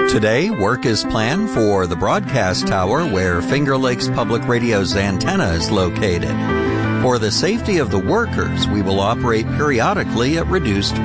Today, work is planned for the broadcast tower where Finger Lakes Public Radio's antenna is located. For the safety of the workers, we will operate periodically at reduced